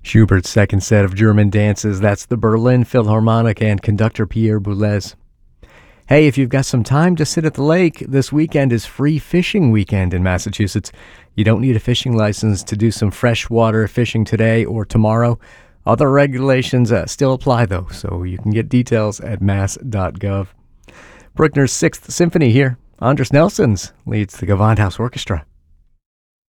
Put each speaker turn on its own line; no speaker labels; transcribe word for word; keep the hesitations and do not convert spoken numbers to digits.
Schubert's second set of German dances. That's the Berlin Philharmonic and conductor Pierre Boulez. Hey, if you've got some time to sit at the lake, this weekend is free fishing weekend in Massachusetts. You don't need a fishing license to do some freshwater fishing today or tomorrow. Other regulations uh, still apply, though, so you can get details at mass dot gov. Bruckner's Sixth Symphony here. Andras Nelsons leads the Gewandhaus Orchestra.